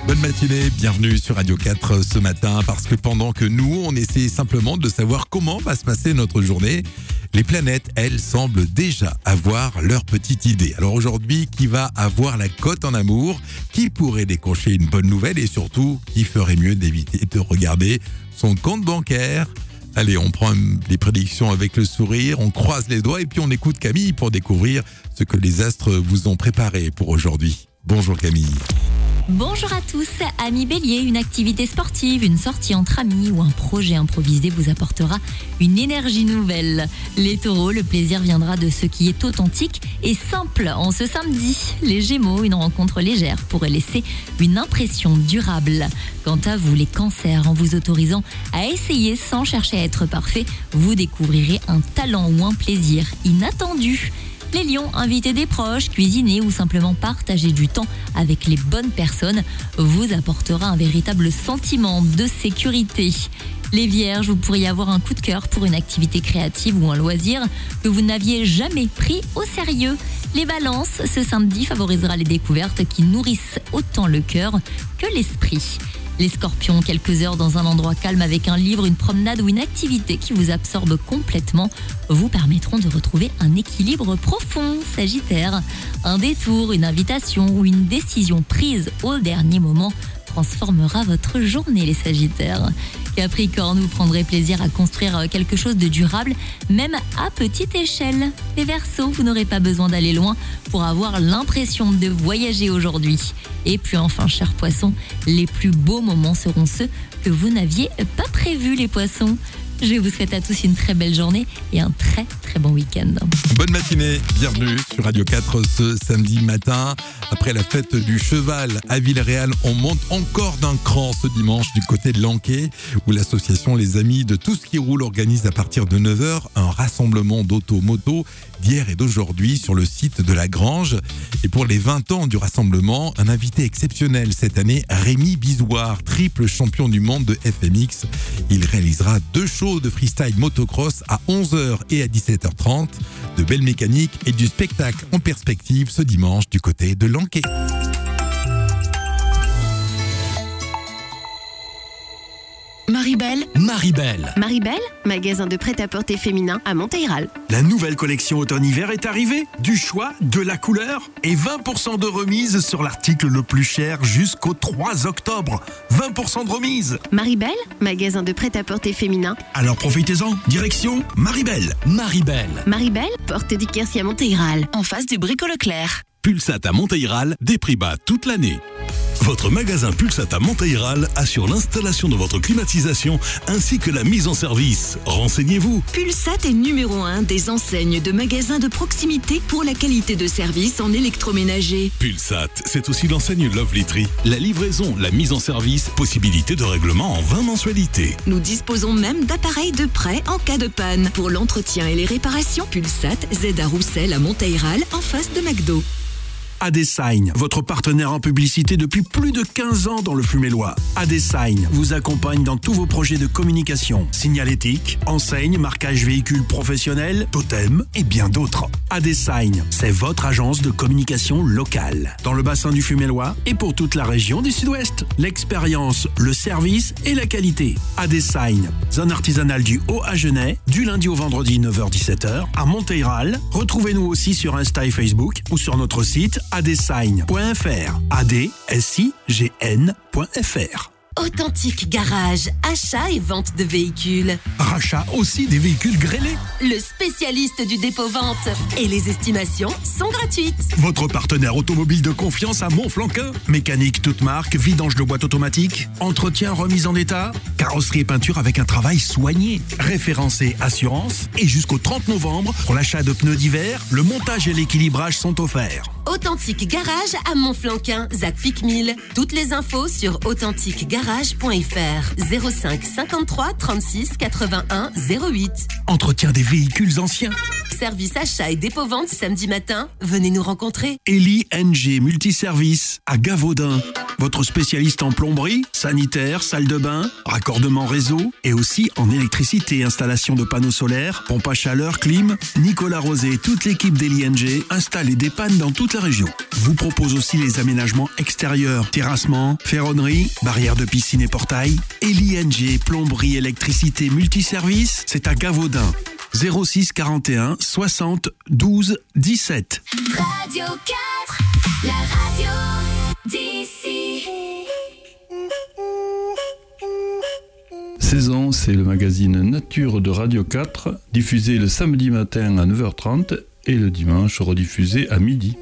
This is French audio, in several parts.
Bonne matinée, bienvenue sur Radio 4 ce matin, parce que pendant que nous, on essaie simplement de savoir comment va se passer notre journée, les planètes, elles, semblent déjà avoir leur petite idée. Alors aujourd'hui, qui va avoir la cote en amour, qui pourrait décrocher une bonne nouvelle et surtout, qui ferait mieux d'éviter de regarder son compte bancaire? Allez, on prend les prédictions avec le sourire, on croise les doigts et puis on écoute Camille pour découvrir ce que les astres vous ont préparé pour aujourd'hui. Bonjour Camille. Bonjour à tous, amis Bélier, une activité sportive, une sortie entre amis ou un projet improvisé vous apportera une énergie nouvelle. Les taureaux, le plaisir viendra de ce qui est authentique et simple en ce samedi. Les gémeaux, une rencontre légère pourrait laisser une impression durable. Quant à vous, les cancers, en vous autorisant à essayer sans chercher à être parfait, vous découvrirez un talent ou un plaisir inattendu. Les lions, inviter des proches, cuisiner ou simplement partager du temps avec les bonnes personnes vous apportera un véritable sentiment de sécurité. Les vierges, vous pourriez avoir un coup de cœur pour une activité créative ou un loisir que vous n'aviez jamais pris au sérieux. Les balances, ce samedi favorisera les découvertes qui nourrissent autant le cœur que l'esprit. Les scorpions, quelques heures dans un endroit calme avec un livre, une promenade ou une activité qui vous absorbe complètement vous permettront de retrouver un équilibre profond. Sagittaire, un détour, une invitation ou une décision prise au dernier moment transformera votre journée, les Sagittaires. Capricorne, vous prendrez plaisir à construire quelque chose de durable, même à petite échelle. Les Verseaux, vous n'aurez pas besoin d'aller loin pour avoir l'impression de voyager aujourd'hui. Et puis enfin, chers poissons, les plus beaux moments seront ceux que vous n'aviez pas prévus, les poissons. Je vous souhaite à tous une très belle journée et un très très bon week-end. Bonne matinée, bienvenue sur Radio 4 ce samedi matin. Après la fête du cheval à Villeréal, on monte encore d'un cran ce dimanche du côté de Lanquet, où l'association Les Amis de tout ce qui roule organise à partir de 9h un rassemblement d'auto-moto d'hier et d'aujourd'hui sur le site de la Grange. Et pour les 20 ans du rassemblement, un invité exceptionnel cette année, Rémi Bizouard, triple champion du monde de FMX. Il réalisera 2 shows de freestyle motocross à 11h et à 17h30, de belles mécaniques et du spectacle en perspective ce dimanche du côté de Lanquet. Maribel, magasin de prêt-à-porter féminin à Montehiral. la nouvelle collection automne-hiver est arrivée. Du choix, de la couleur et 20% de remise sur l'article le plus cher jusqu'au 3 octobre. 20% de remise. Maribel, magasin de prêt-à-porter féminin. Alors profitez-en, direction Maribel, porte du Quercy à Montehiral. En face du Brico Leclerc. Pulsat à Montehiral, des prix bas toute l'année. Votre magasin Pulsat à Montehiral assure l'installation de votre climatisation ainsi que la mise en service. Renseignez-vous. Pulsat est numéro 1 des enseignes de magasins de proximité pour la qualité de service en électroménager. Pulsat, c'est aussi l'enseigne Lovely Tree. La livraison, la mise en service, possibilité de règlement en 20 mensualités. Nous disposons même d'appareils de prêt en cas de panne. Pour l'entretien et les réparations, Pulsat, Z à Roussel à Montehiral, en face de McDo. Adesign, votre partenaire en publicité depuis plus de 15 ans dans le Fumélois. Adesign vous accompagne dans tous vos projets de communication, signalétique, enseigne, marquage véhicule professionnel, totem et bien d'autres. Adesign, c'est votre agence de communication locale dans le bassin du Fumélois et pour toute la région du Sud-Ouest. L'expérience, le service et la qualité. Adesign, zone artisanale du Haut-Agenais, du lundi au vendredi 9h-17h à Montehiral. Retrouvez-nous aussi sur Insta et Facebook ou sur notre site adesign.fr. adesign.fr. Authentique Garage, achat et vente de véhicules. Rachat aussi des véhicules grêlés. Le spécialiste du dépôt-vente. Et les estimations sont gratuites. Votre partenaire automobile de confiance à Montflanquin. Mécanique toute marque, vidange de boîte automatique, entretien, remise en état, carrosserie et peinture avec un travail soigné. Référencé assurance et jusqu'au 30 novembre, pour l'achat de pneus d'hiver, le montage et l'équilibrage sont offerts. Authentique Garage à Montflanquin, Zac Pic 1000. Toutes les infos sur authentiquegarage.fr. 05 53 36 81 08. Entretien des véhicules anciens. Service achat et dépôt-vente samedi matin. Venez nous rencontrer. Eli NG Multiservice à Gavaudin. votre spécialiste en plomberie, sanitaire, salle de bain, raccordement réseau et aussi en électricité, installation de panneaux solaires, pompe à chaleur, clim. Nicolas Rosé et toute l'équipe d'Eli&G installe et dépanne dans toute la région. Vous propose aussi les aménagements extérieurs, terrassement, ferronnerie, barrières de piscine et portail. Eli&G, plomberie, électricité, multiservice, c'est à Gavaudin. 06 41 60 12 17. Radio 4, la radio d'ici. Saison, c'est le magazine Nature de Radio 4, diffusé le samedi matin à 9h30 et le dimanche rediffusé à midi.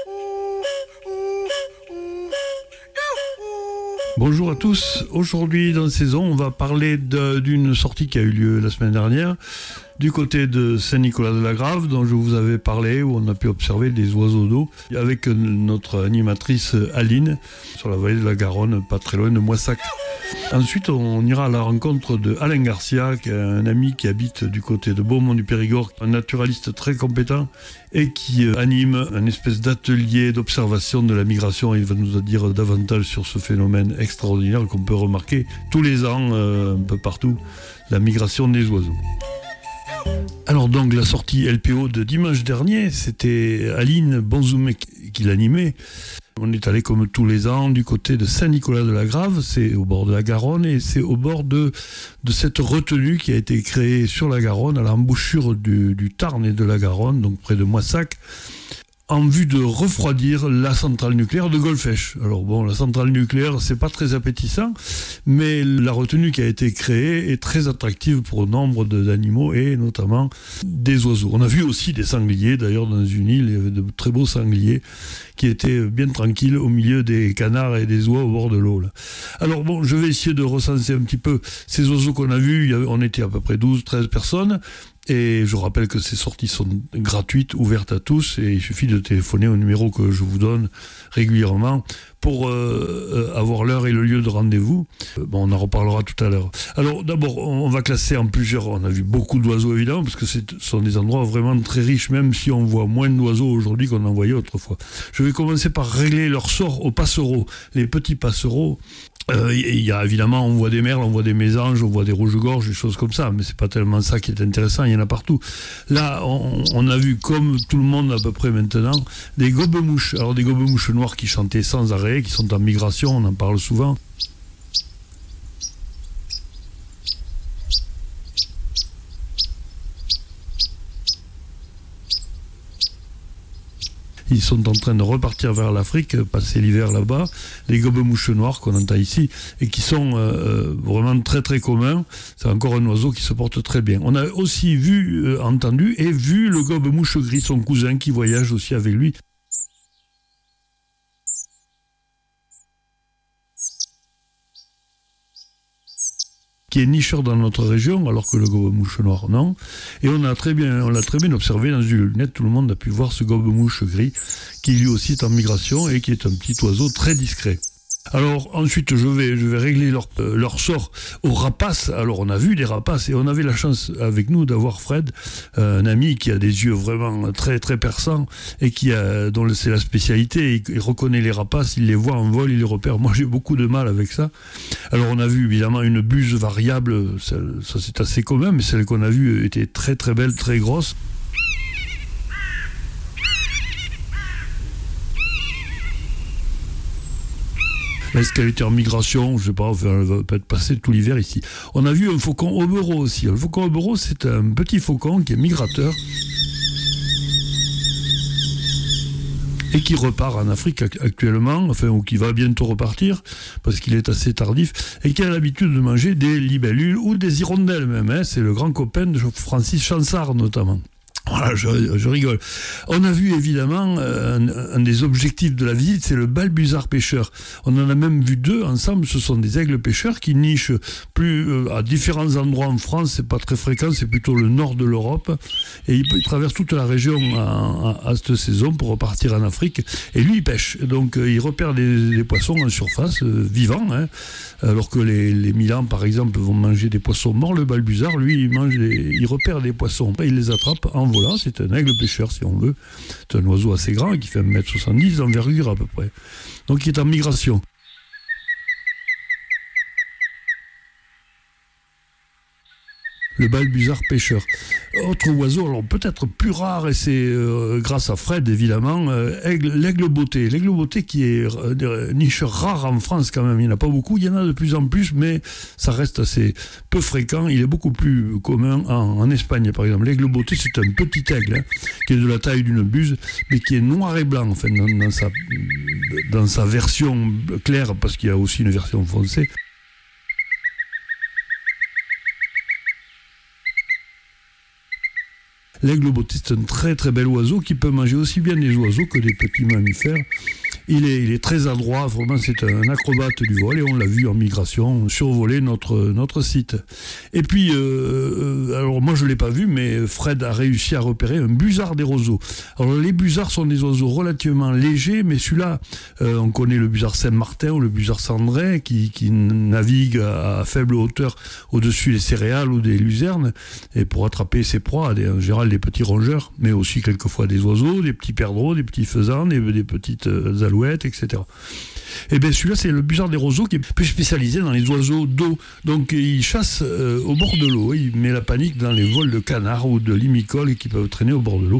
Bonjour à tous, aujourd'hui dans Saison, on va parler d'une sortie qui a eu lieu la semaine dernière du côté de Saint-Nicolas-de-la-Grave, dont je vous avais parlé, où on a pu observer des oiseaux d'eau avec notre animatrice Aline sur la vallée de la Garonne, pas très loin de Moissac. Ensuite, on ira à la rencontre de Alain Garcia, qui est un ami qui habite du côté de Beaumont-du-Périgord, un naturaliste très compétent et qui anime un espèce d'atelier d'observation de la migration. Il va nous en dire davantage sur ce phénomène extraordinaire qu'on peut remarquer tous les ans, un peu partout, la migration des oiseaux. Alors donc la sortie LPO de dimanche dernier, c'était Aline Bonzoumé qui l'animait. On est allé comme tous les ans du côté de Saint-Nicolas-de-la-Grave, c'est au bord de la Garonne et c'est au bord de cette retenue qui a été créée sur la Garonne, à l'embouchure du Tarn et de la Garonne, donc près de Moissac, en vue de refroidir la centrale nucléaire de Golfech. Alors bon, la centrale nucléaire, c'est pas très appétissant, mais la retenue qui a été créée est très attractive pour nombre d'animaux et notamment des oiseaux. On a vu aussi des sangliers, d'ailleurs dans une île, il y avait de très beaux sangliers qui étaient bien tranquilles au milieu des canards et des oies au bord de l'eau. Là. Alors bon, je vais essayer de recenser un petit peu ces oiseaux qu'on a vus. On était à peu près 12-13 personnes. Et je rappelle que ces sorties sont gratuites, ouvertes à tous, et il suffit de téléphoner au numéro que je vous donne régulièrement pour avoir l'heure et le lieu de rendez-vous. Bon, on en reparlera tout à l'heure. Alors d'abord, on va classer en plusieurs. On a vu beaucoup d'oiseaux évidemment, parce que ce sont des endroits vraiment très riches, même si on voit moins d'oiseaux aujourd'hui qu'on en voyait autrefois. Je vais commencer par régler leur sort aux passereaux. Les petits passereaux. Il y a évidemment, on voit des merles, on voit des mésanges, on voit des rouges-gorges, des choses comme ça, mais c'est pas tellement ça qui est intéressant, il y en a partout. Là, on a vu, comme tout le monde à peu près maintenant, des gobe-mouches. Alors des gobe-mouches noires qui chantaient sans arrêt, qui sont en migration, on en parle souvent. Ils sont en train de repartir vers l'Afrique, passer l'hiver là-bas, les gobe-mouches noires qu'on entend ici, et qui sont vraiment très très communs. C'est encore un oiseau qui se porte très bien. On a aussi vu, entendu et vu le gobe-mouche gris, son cousin, qui voyage aussi avec lui. Qui est nicheur dans notre région, alors que le gobe-mouche noir, non. Et on l'a très bien observé dans une lunette, tout le monde a pu voir ce gobe-mouche gris, qui lui aussi est en migration et qui est un petit oiseau très discret. Alors ensuite je vais régler leur sort aux rapaces. Alors on a vu des rapaces et on avait la chance avec nous d'avoir Fred, un ami qui a des yeux vraiment très très perçants et dont c'est la spécialité, il reconnaît les rapaces, il les voit en vol, il les repère. Moi j'ai beaucoup de mal avec ça. Alors on a vu évidemment une buse variable, ça c'est assez commun, mais celle qu'on a vue était très très belle, très grosse. Est-ce qu'elle était en migration? Je ne sais pas, elle va peut-être passer tout l'hiver ici. On a vu un faucon aubereau aussi. Le faucon aubereau, c'est un petit faucon qui est migrateur et qui repart en Afrique actuellement, ou qui va bientôt repartir, parce qu'il est assez tardif, et qui a l'habitude de manger des libellules ou des hirondelles même. C'est le grand copain de Francis Chansard notamment. Voilà, je rigole. On a vu évidemment un des objectifs de la visite, c'est le balbuzard pêcheur. On en a même vu deux ensemble. Ce sont des aigles pêcheurs qui nichent à différents endroits en France. C'est pas très fréquent, c'est plutôt le nord de l'Europe. Et ils traversent toute la région à cette saison pour repartir en Afrique. Et lui, il pêche. Donc il repère des poissons en surface, vivants. Alors que les milans, par exemple, vont manger des poissons morts. Le balbuzard, lui, il repère des poissons. Il les attrape en volant. C'est un aigle pêcheur, si on veut. C'est un oiseau assez grand qui fait 1m70 d'envergure à peu près. Donc il est en migration. le balbuzard pêcheur. Autre oiseau, alors peut-être plus rare, et c'est grâce à Fred évidemment, l'aigle botté. L'aigle botté qui est nicheur rare en France quand même, il n'y en a pas beaucoup, il y en a de plus en plus, mais ça reste assez peu fréquent. Il est beaucoup plus commun en Espagne par exemple. L'aigle botté, c'est un petit aigle qui est de la taille d'une buse, mais qui est noir et blanc enfin, dans sa version claire, parce qu'il y a aussi une version foncée. L'aigle botté, c'est un très très bel oiseau qui peut manger aussi bien des oiseaux que des petits mammifères. Il est très adroit, vraiment c'est un acrobate du vol et on l'a vu en migration survoler notre site. Et puis, alors moi je ne l'ai pas vu, mais Fred a réussi à repérer un busard des roseaux. Alors les busards sont des oiseaux relativement légers, mais celui-là, on connaît le busard Saint-Martin ou le busard cendré qui navigue à faible hauteur au-dessus des céréales ou des luzernes et pour attraper ses proies, en général des petits rongeurs, mais aussi quelquefois des oiseaux, des petits perdreaux, des petits faisans, des petites alouettes, etc. Et bien celui-là, c'est le busard des roseaux qui est plus spécialisé dans les oiseaux d'eau. Donc il chasse au bord de l'eau, il met la panique dans les vols de canards ou de limicoles qui peuvent traîner au bord de l'eau.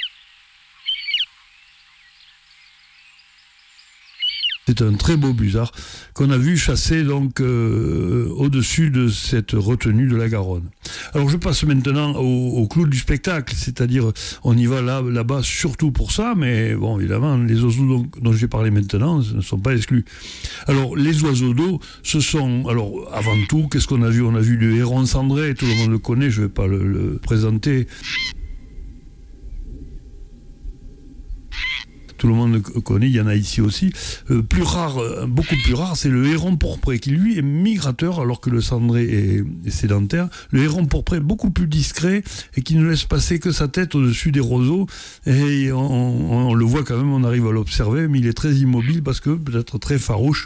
C'est un très beau busard qu'on a vu chasser donc au-dessus de cette retenue de la Garonne. Alors je passe maintenant au clou du spectacle, c'est-à-dire on y va là-bas surtout pour ça, mais bon évidemment les oiseaux dont j'ai parlé maintenant ne sont pas exclus. Alors les oiseaux d'eau, ce sont, alors avant tout, qu'est-ce qu'on a vu ? On a vu le héron cendré, tout le monde le connaît, je ne vais pas le présenter. Tout le monde connaît, il y en a ici aussi. Plus rare, beaucoup plus rare, c'est le héron pourpré, qui lui est migrateur alors que le cendré est sédentaire. Le héron pourpré est beaucoup plus discret et qui ne laisse passer que sa tête au-dessus des roseaux. Et on le voit quand même, on arrive à l'observer, mais il est très immobile parce que peut-être très farouche.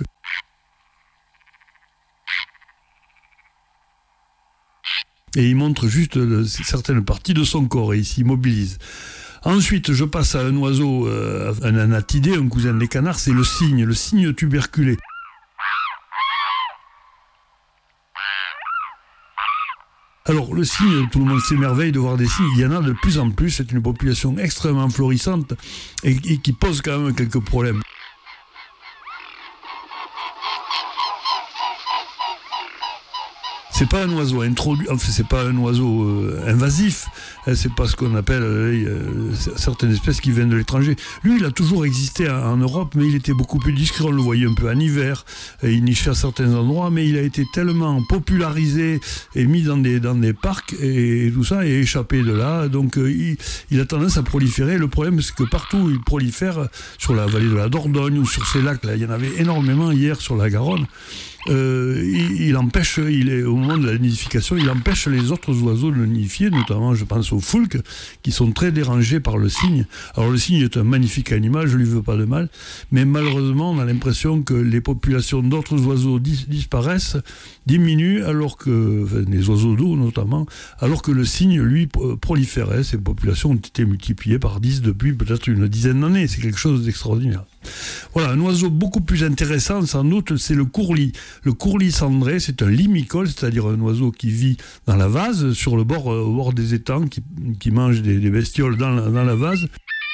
Et il montre juste certaines parties de son corps et il s'immobilise. Ensuite, je passe à un oiseau, un anatidé, un cousin des canards, c'est le cygne tuberculé. Alors, le cygne, tout le monde s'émerveille de voir des cygnes, il y en a de plus en plus, c'est une population extrêmement florissante et qui pose quand même quelques problèmes. C'est pas un oiseau introduit, enfin c'est pas un oiseau invasif, c'est pas ce qu'on appelle certaines espèces qui viennent de l'étranger. Lui, il a toujours existé en Europe, mais il était beaucoup plus discret, on le voyait un peu en hiver, il nichait à certains endroits, mais il a été tellement popularisé et mis dans des parcs et tout ça, et échappé de là, donc il a tendance à proliférer. Le problème, c'est que partout où il prolifère, sur la vallée de la Dordogne ou sur ces lacs, là, il y en avait énormément hier sur la Garonne, il empêche, au moment de la nidification, il empêche les autres oiseaux de le nidifier, notamment je pense aux foulques, qui sont très dérangés par le cygne. Alors le cygne est un magnifique animal, je lui veux pas de mal, mais malheureusement on a l'impression que les populations d'autres oiseaux disparaissent, diminuent, alors que, les oiseaux d'eau notamment, alors que le cygne, lui, proliférait. Ces populations ont été multipliées par 10 depuis peut-être une dizaine d'années, c'est quelque chose d'extraordinaire. Voilà, un oiseau beaucoup plus intéressant, sans doute, c'est le courlis. Le courlis cendré, c'est un limicole, c'est-à-dire un oiseau qui vit dans la vase, sur le bord, au bord des étangs, qui mange des bestioles dans la vase.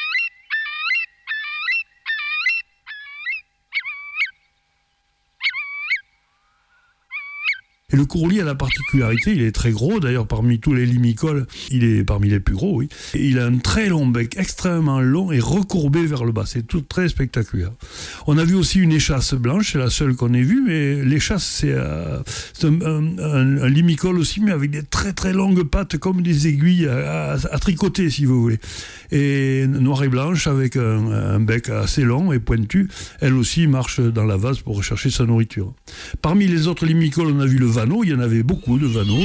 Et le courlis a la particularité, il est très gros, d'ailleurs parmi tous les limicoles, il est parmi les plus gros, oui. Et il a un très long bec, extrêmement long et recourbé vers le bas, c'est tout très spectaculaire. On a vu aussi une échasse blanche, c'est la seule qu'on ait vue, mais l'échasse c'est un limicole aussi, mais avec des très très longues pattes comme des aiguilles à tricoter si vous voulez. Et noire et blanche avec un bec assez long et pointu, elle aussi marche dans la vase pour rechercher sa nourriture. Parmi les autres limicoles, on a vu le vanneau, il y en avait beaucoup de vanneaux.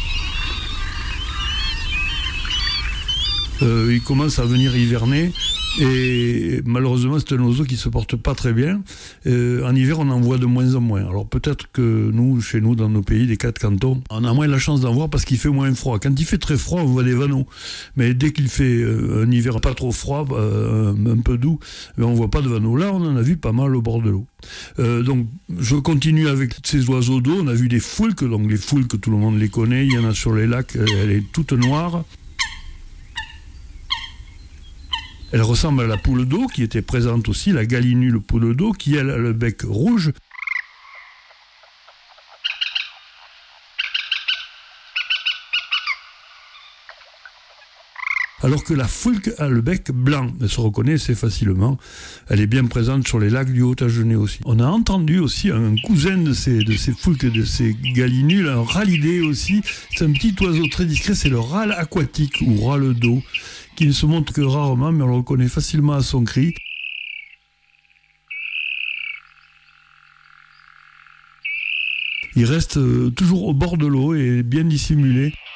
Il commence à venir hiverner Et malheureusement, c'est un oiseau qui se porte pas très bien. En hiver, on en voit de moins en moins. Alors peut-être que nous, chez nous, dans nos pays, les 4 cantons, on a moins la chance d'en voir parce qu'il fait moins froid. Quand il fait très froid, on voit des vanneaux. Mais dès qu'il fait un hiver pas trop froid, un peu doux, on voit pas de vanneaux. Là, on en a vu pas mal au bord de l'eau. Donc, je continue avec ces oiseaux d'eau. On a vu des foulques. Donc les foulques, tout le monde les connaît. Il y en a sur les lacs. Elle est toute noire. Elle ressemble à la poule d'eau qui était présente aussi, la gallinule poule d'eau, qui elle a le bec rouge. Alors que la foulque a le bec blanc. Elle se reconnaît assez facilement. Elle est bien présente sur les lacs du Haut-Agenais aussi. On a entendu aussi un cousin de ces foulques et de ces gallinules, un ralidé aussi. C'est un petit oiseau très discret, c'est le râle aquatique ou râle d'eau, qui ne se montre que rarement, mais on le reconnaît facilement à son cri. Il reste toujours au bord de l'eau et bien dissimulé.